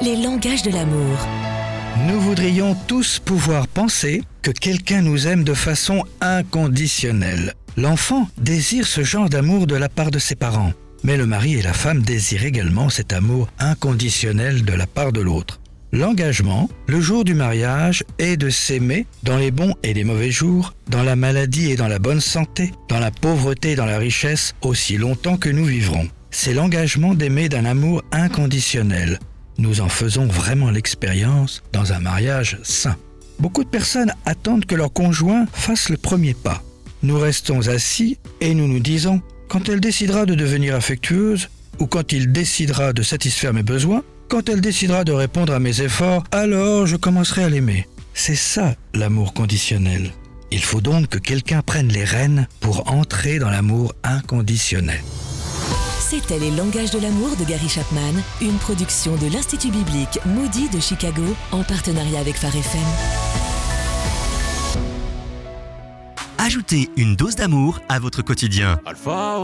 les langages de l'amour. Nous voudrions tous pouvoir penser que quelqu'un nous aime de façon inconditionnelle. L'enfant désire ce genre d'amour de la part de ses parents, mais le mari et la femme désirent également cet amour inconditionnel de la part de l'autre. L'engagement, le jour du mariage, est de s'aimer dans les bons et les mauvais jours, dans la maladie et dans la bonne santé, dans la pauvreté et dans la richesse, aussi longtemps que nous vivrons. C'est l'engagement d'aimer d'un amour inconditionnel. Nous en faisons vraiment l'expérience dans un mariage sain. Beaucoup de personnes attendent que leur conjoint fasse le premier pas. Nous restons assis et nous nous disons « quand elle décidera de devenir affectueuse ou quand il décidera de satisfaire mes besoins, quand elle décidera de répondre à mes efforts, alors je commencerai à l'aimer. » C'est ça l'amour conditionnel. Il faut donc que quelqu'un prenne les rênes pour entrer dans l'amour inconditionnel. C'était Les langages de l'amour de Gary Chapman, une production de l'Institut biblique Moody de Chicago en partenariat avec Phare FM. Ajoutez une dose d'amour à votre quotidien. Alpha